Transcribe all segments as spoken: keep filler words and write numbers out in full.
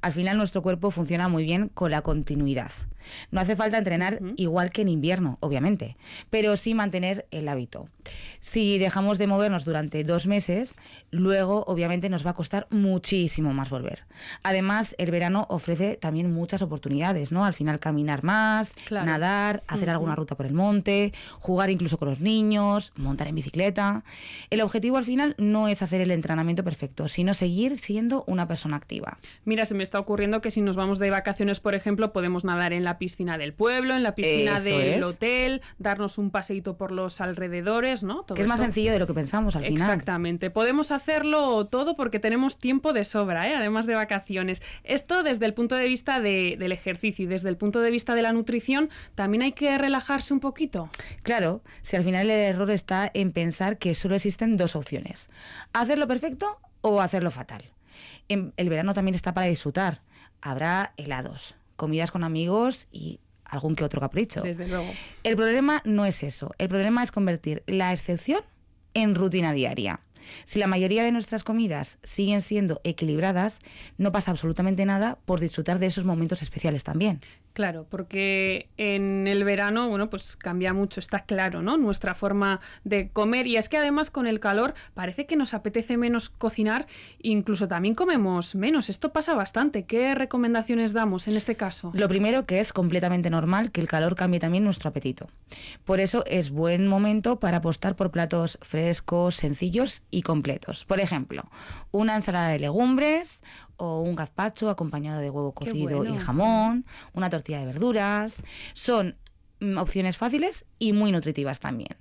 Al final nuestro cuerpo funciona muy bien con la continuidad. No hace falta entrenar uh-huh. igual que en invierno, obviamente, pero sí mantener el hábito. Si dejamos de movernos durante dos meses, luego obviamente nos va a costar muchísimo más volver. Además, el verano ofrece también muchas oportunidades, ¿no? Al final caminar más, claro. nadar, hacer uh-huh. alguna ruta por el monte, jugar incluso con los niños, montar en bicicleta. El objetivo al final no es hacer el entrenamiento perfecto, sino seguir siendo una persona activa. Mira, se me está ocurriendo que si nos vamos de vacaciones, por ejemplo, podemos nadar en la piscina del pueblo, en la piscina Eso del es. hotel, darnos un paseíto por los alrededores, ¿no? Todo que es esto. más sencillo de lo que pensamos al final. Exactamente. Podemos hacerlo todo porque tenemos tiempo de sobra, ¿eh? Además de vacaciones. Esto desde el punto de vista de, del ejercicio y desde el punto de vista de la nutrición, también hay que relajarse un poquito. Claro, si al final el error está en pensar que solo existen dos opciones: hacerlo perfecto o hacerlo fatal. En el verano también está para disfrutar. Habrá helados, comidas con amigos y algún que otro capricho. Desde luego. El problema no es eso. El problema es convertir la excepción en rutina diaria. Si la mayoría de nuestras comidas siguen siendo equilibradas, no pasa absolutamente nada por disfrutar de esos momentos especiales también. Claro, porque en el verano, bueno, pues cambia mucho, está claro, ¿no? Nuestra forma de comer, y es que además con el calor parece que nos apetece menos cocinar, incluso también comemos menos. Esto pasa bastante. ¿Qué recomendaciones damos en este caso? Lo primero, que es completamente normal que el calor cambie también nuestro apetito. Por eso es buen momento para apostar por platos frescos, sencillos y completos. Por ejemplo, una ensalada de legumbres o un gazpacho acompañado de huevo cocido bueno. y jamón, una tortilla de verduras. Son mm, opciones fáciles y muy nutritivas también.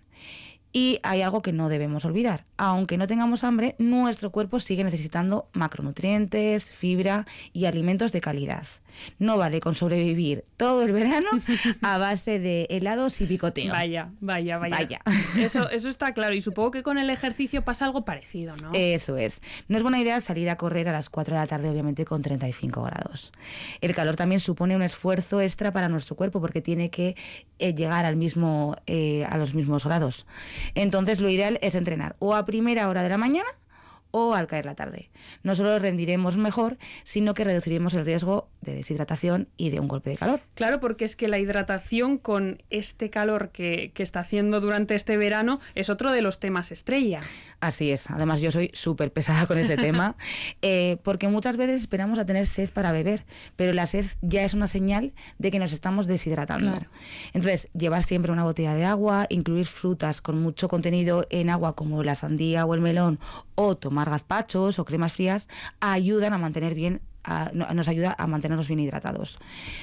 Y hay algo que no debemos olvidar. Aunque no tengamos hambre, nuestro cuerpo sigue necesitando macronutrientes, fibra y alimentos de calidad. No vale con sobrevivir todo el verano a base de helados y picoteo. Vaya, vaya, vaya. vaya. Eso, eso está claro. Y supongo que con el ejercicio pasa algo parecido, ¿no? Eso es. No es buena idea salir a correr a las cuatro de la tarde, obviamente, con treinta y cinco grados. El calor también supone un esfuerzo extra para nuestro cuerpo porque tiene que eh, llegar al mismo, eh, a los mismos grados. Entonces lo ideal es entrenar o a primera hora de la mañana o al caer la tarde. No solo rendiremos mejor, sino que reduciremos el riesgo de deshidratación y de un golpe de calor. Claro, porque es que la hidratación con este calor que, que está haciendo durante este verano es otro de los temas estrella. Así es. Además, yo soy súper pesada con ese tema, eh, porque muchas veces esperamos a tener sed para beber, pero la sed ya es una señal de que nos estamos deshidratando. Claro. Entonces, llevar siempre una botella de agua, incluir frutas con mucho contenido en agua como la sandía o el melón, o tomar gazpachos o cremas frías, ayudan a mantener bien, a, nos ayuda a mantenernos bien hidratados.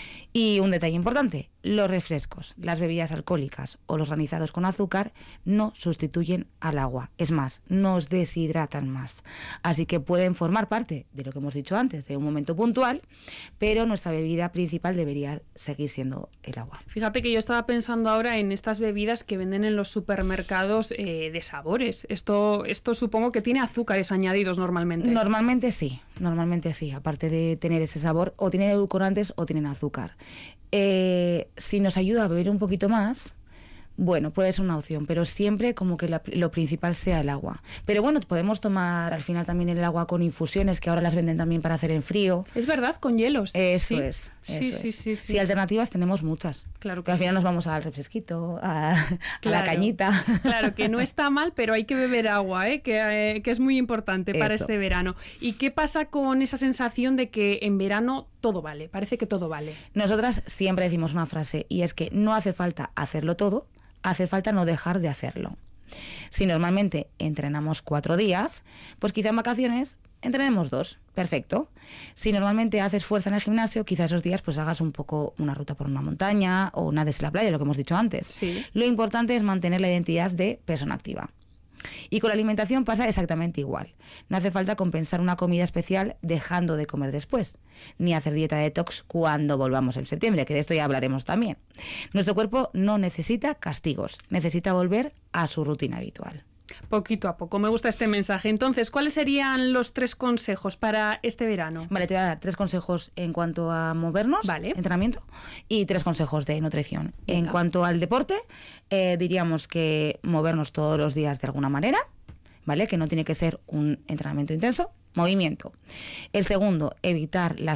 Y un detalle importante, los refrescos, las bebidas alcohólicas o los granizados con azúcar no sustituyen al agua. Es más, nos deshidratan más. Así que pueden formar parte de lo que hemos dicho antes, de un momento puntual, pero nuestra bebida principal debería seguir siendo el agua. Fíjate que yo estaba pensando ahora en estas bebidas que venden en los supermercados eh, de sabores. Esto, esto supongo que tiene azúcares añadidos normalmente. Normalmente sí, normalmente sí. Aparte de tener ese sabor, o tienen edulcorantes o tienen azúcar. Eh, si nos ayuda a beber un poquito más, bueno, puede ser una opción, pero siempre como que la, lo principal sea el agua. Pero bueno, podemos tomar al final también el agua con infusiones, que ahora las venden también para hacer en frío. Es verdad, con hielos. Eso sí. es. Eso sí, es. sí, sí, sí. Sí, alternativas tenemos muchas. Claro que, que al sí. final nos vamos al refresquito, a, claro, a la cañita. Claro, que no está mal, pero hay que beber agua, ¿eh? que, eh, que es muy importante para Eso. este verano. ¿Y qué pasa con esa sensación de que en verano todo vale? Parece que todo vale. Nosotras siempre decimos una frase, y es que no hace falta hacerlo todo, hace falta no dejar de hacerlo. Si normalmente entrenamos cuatro días, pues quizá en vacaciones entrenemos dos. Perfecto. Si normalmente haces fuerza en el gimnasio, quizá esos días pues hagas un poco una ruta por una montaña o nades en la playa, lo que hemos dicho antes. Sí. Lo importante es mantener la identidad de persona activa. Y con la alimentación pasa exactamente igual. No hace falta compensar una comida especial dejando de comer después, ni hacer dieta detox cuando volvamos en septiembre, que de esto ya hablaremos también. Nuestro cuerpo no necesita castigos, necesita volver a su rutina habitual. Poquito a poco, me gusta este mensaje. Entonces, ¿cuáles serían los tres consejos para este verano? Vale, te voy a dar tres consejos en cuanto a movernos, vale. entrenamiento, y tres consejos de nutrición. Venga. En cuanto al deporte, eh, diríamos que movernos todos los días de alguna manera, ¿vale? Que no tiene que ser un entrenamiento intenso. Movimiento. El segundo, evitar las